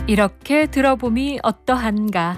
이렇게 들어봄이 어떠한가.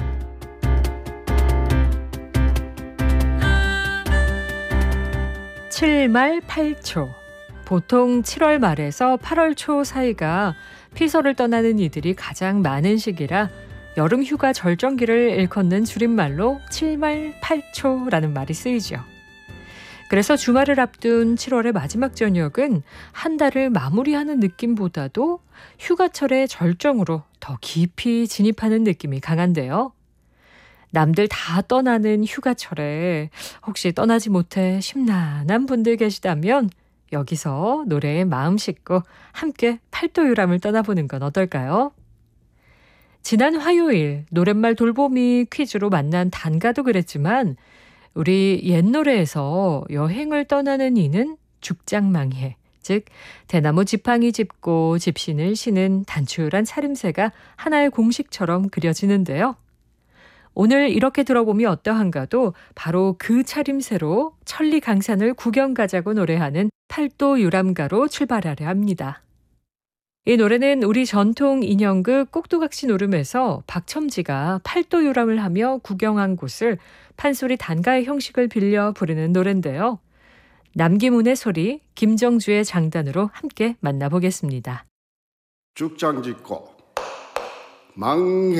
칠말 8초. 보통 7월 말에서 8월 초 사이가 피서를 떠나는 이들이 가장 많은 시기라 여름 휴가 절정기를 일컫는 줄임말로 7말 8초라는 말이 쓰이죠. 그래서 주말을 앞둔 7월의 마지막 저녁은 한 달을 마무리하는 느낌보다도 휴가철의 절정으로 더 깊이 진입하는 느낌이 강한데요. 남들 다 떠나는 휴가철에 혹시 떠나지 못해 심란한 분들 계시다면 여기서 노래에 마음 싣고 함께 팔도유람을 떠나보는 건 어떨까요? 지난 화요일 노랫말 돌보미 퀴즈로 만난 단가도 그랬지만 우리 옛 노래에서 여행을 떠나는 이는 죽장망해, 즉 대나무 지팡이 짚고 집신을 쉬는 단출한 차림새가 하나의 공식처럼 그려지는데요. 오늘 이렇게 들어보면 어떠한가도 바로 그 차림새로 천리강산을 구경 가자고 노래하는 팔도유람가로 출발하려 합니다. 이 노래는 우리 전통 인형극 꼭두각시 노름에서 박첨지가 팔도유람을 하며 구경한 곳을 판소리 단가의 형식을 빌려 부르는 노래인데요. 남기문의 소리, 김정주의 장단으로 함께 만나보겠습니다. 죽장짓고 망해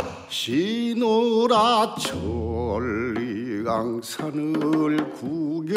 시노라 천리강산을 구경